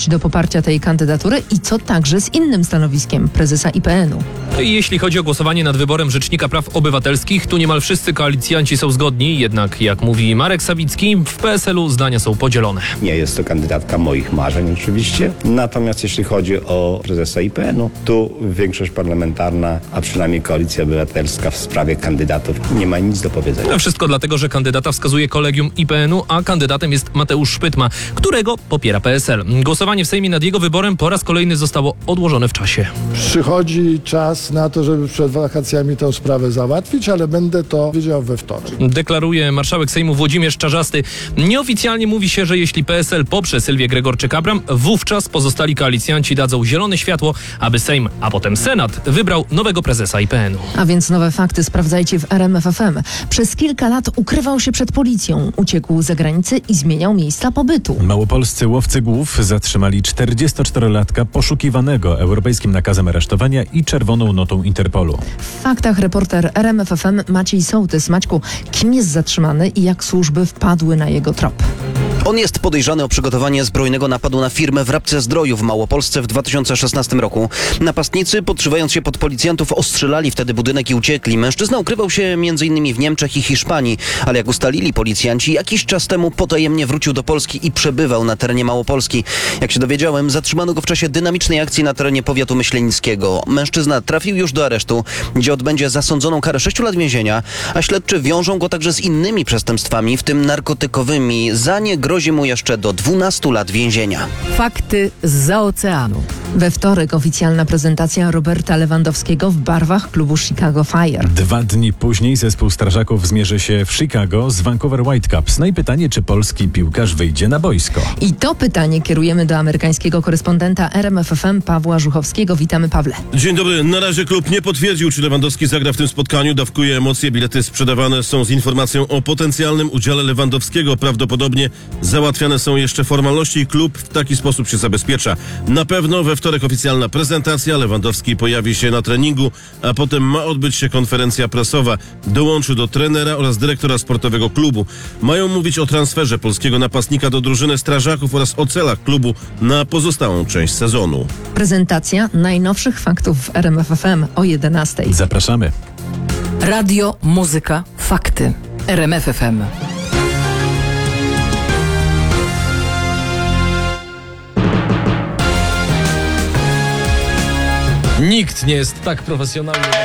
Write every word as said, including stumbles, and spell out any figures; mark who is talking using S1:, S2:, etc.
S1: zmusić do poparcia tej kandydatury i co także z innym stanowiskiem prezesa I P N-u.
S2: Jeśli chodzi o głosowanie nad wyborem Rzecznika Praw Obywatelskich, tu niemal wszyscy koalicjanci są zgodni, jednak jak mówi Marek Sawicki, w P S L-u zdania są podzielone.
S3: Nie jest to kandydatka moich marzeń oczywiście, natomiast jeśli chodzi o prezesa I P N-u, tu większość parlamentarna, a przynajmniej Koalicja Obywatelska w sprawie kandydatów nie ma nic do powiedzenia.
S2: Wszystko dlatego, że kandydata wskazuje kolegium I P N-u, a kandydatem jest Mateusz Szpytma, którego popiera P S L. Głosowanie w Sejmie nad jego wyborem po raz kolejny zostało odłożone w czasie.
S4: Przychodzi czas na to, żeby przed wakacjami tę sprawę załatwić, ale będę to wiedział we wtorek.
S2: Deklaruje marszałek Sejmu Włodzimierz Czarzasty. Nieoficjalnie mówi się, że jeśli P S L poprze Sylwię Gregorczyk-Abram, wówczas pozostali koalicjanci dadzą zielone światło, aby Sejm, a potem Senat wybrał nowego prezesa I P N-u.
S1: A więc nowe fakty sprawdzajcie w R M F F M. Przez kilka lat ukrywał się przed policją, uciekł za granicę i zmieniał miejsca pobytu.
S5: Małopolscy łowcy głów zatrzymali czterdziestoczterolatka poszukiwanego europejskim nakazem aresztowania i czerwoną notą Interpolu.
S1: W faktach reporter R M F F M Maciej Sołtys. Maćku, kim jest zatrzymany i jak służby wpadły na jego trop?
S6: On jest podejrzany o przygotowanie zbrojnego napadu na firmę w Rabce Zdroju w Małopolsce w dwa tysiące szesnastym roku. Napastnicy, podszywając się pod policjantów, ostrzelali wtedy budynek i uciekli. Mężczyzna ukrywał się m.in. w Niemczech i Hiszpanii, ale jak ustalili policjanci, jakiś czas temu potajemnie wrócił do Polski i przebywał na terenie Małopolski. Jak się dowiedziałem, zatrzymano go w czasie dynamicznej akcji na terenie powiatu myślenickiego. Mężczyzna trafił już do aresztu, gdzie odbędzie zasądzoną karę sześciu lat więzienia, a śledczy wiążą go także z innymi przestępstwami, w tym narkotykowymi. Za nie grozi mu jeszcze do dwunastu lat więzienia.
S7: Fakty zza oceanu.
S1: We wtorek oficjalna prezentacja Roberta Lewandowskiego w barwach klubu Chicago Fire.
S5: Dwa dni później zespół strażaków zmierzy się w Chicago z Vancouver Whitecaps. No i pytanie, czy polski piłkarz wyjdzie na boisko.
S1: I to pytanie kierujemy do amerykańskiego korespondenta R M F F M Pawła Żuchowskiego. Witamy, Pawle.
S8: Dzień dobry. Na razie klub nie potwierdził, czy Lewandowski zagra w tym spotkaniu. Dawkuje emocje. Bilety sprzedawane są z informacją o potencjalnym udziale Lewandowskiego. Prawdopodobnie załatwiane są jeszcze formalności i klub w taki sposób się zabezpiecza. Na pewno we wtorek oficjalna prezentacja. Lewandowski pojawi się na treningu, a potem ma odbyć się konferencja prasowa. Dołączy do trenera oraz dyrektora sportowego klubu. Mają mówić o transferze polskiego napastnika do drużyny strażaków oraz o celach klubu na pozostałą część sezonu.
S1: Prezentacja najnowszych faktów w R M F F M o jedenastej.
S5: Zapraszamy.
S7: Radio, muzyka, fakty. R M F F M.
S2: Nikt nie jest tak profesjonalny.